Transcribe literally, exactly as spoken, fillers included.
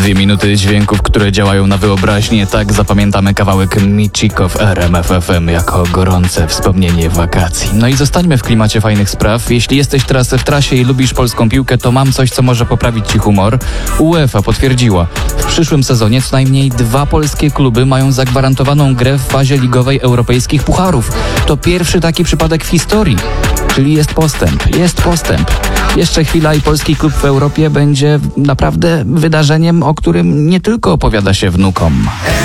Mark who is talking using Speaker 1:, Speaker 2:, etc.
Speaker 1: Dwie minuty dźwięków, które działają na wyobraźnię. Tak zapamiętamy kawałek Michiko w R M F F M jako gorące wspomnienie wakacji. No i zostańmy w klimacie fajnych spraw. Jeśli jesteś teraz w trasie i lubisz polską piłkę, to mam coś, co może poprawić ci humor. UEFA potwierdziła. W przyszłym sezonie co najmniej dwa polskie kluby mają zagwarantowaną grę w fazie ligowej europejskich pucharów. To pierwszy taki przypadek w historii. Czyli jest postęp, jest postęp. Jeszcze chwila i polski klub w Europie będzie naprawdę wydarzeniem, o którym nie tylko opowiada się wnukom.